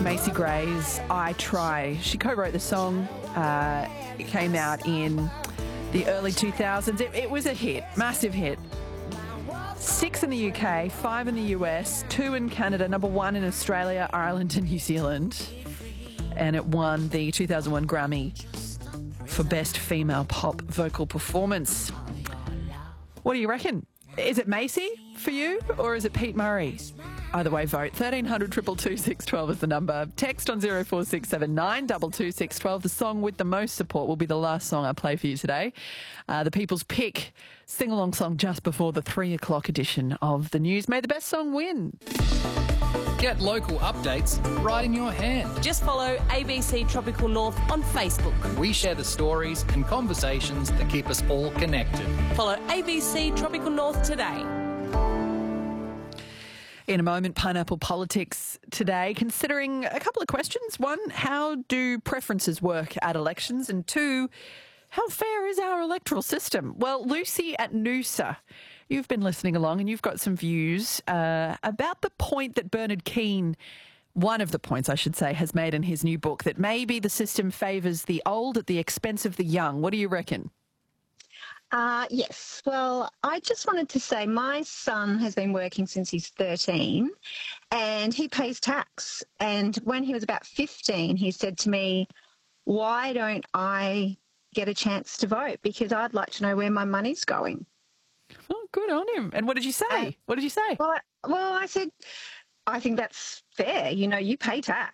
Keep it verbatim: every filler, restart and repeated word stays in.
Macy Gray's I Try. She co-wrote the song. Uh, it came out in the early two thousands. It, it was a hit, massive hit. Six in the U K, five in the U S, two in Canada, number one in Australia, Ireland and New Zealand. And it won the two thousand one Grammy for Best Female Pop Vocal Performance. What do you reckon? Is it Macy for you or is it Pete Murray? Either way, vote. thirteen hundred, two two two, six one two is the number. Text on zero four six seven nine, two two six one two. The song with the most support will be the last song I play for you today. Uh, the People's Pick sing-along song just before the three o'clock edition of the news. May the best song win. Get local updates right in your hand. Just follow A B C Tropical North on Facebook. We share the stories and conversations that keep us all connected. Follow A B C Tropical North today. In a moment, Pineapple Politics today, considering a couple of questions. One, how do preferences work at elections? And two, how fair is our electoral system? Well, Lucy at Noosa, you've been listening along and you've got some views uh, about the point that Bernard Keane, one of the points I should say, has made in his new book, that maybe the system favours the old at the expense of the young. What do you reckon? Uh, yes. Well, I just wanted to say my son has been working since he's thirteen and he pays tax. And when he was about fifteen, he said to me, why don't I get a chance to vote? Because I'd like to know where my money's going. Oh, good on him. And what did you say? Uh, what did you say? Well, I, well, I said, I think that's fair. You know, you pay tax.